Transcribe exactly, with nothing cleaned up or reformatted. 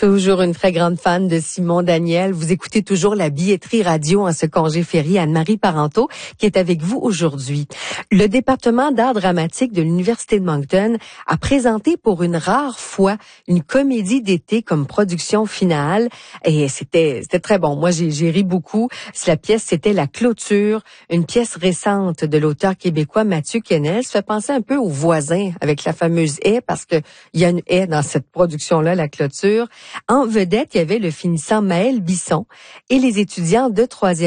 Toujours une très grande fan de Simon Daniel. Vous écoutez toujours la billetterie radio en ce congé férié. Anne-Marie Parenteau qui est avec vous aujourd'hui. Le département d'art dramatique de l'Université de Moncton a présenté pour une rare fois une comédie d'été comme production finale. Et c'était c'était très bon. Moi, j'ai, j'ai ri beaucoup. La pièce, c'était La Clôture, une pièce récente de l'auteur québécois Mathieu Kennel. Ça fait penser un peu aux Voisins avec la fameuse haie, parce que il y a une haie dans cette production-là, La Clôture. En vedette, il y avait le finissant Maël Bisson et les étudiants de troisième